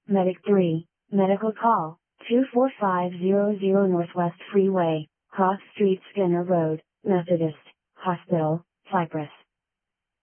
Medic 3, medical call, 24500 Northwest Freeway, Cross Street Skinner Road, Methodist, Hospital, Cypress.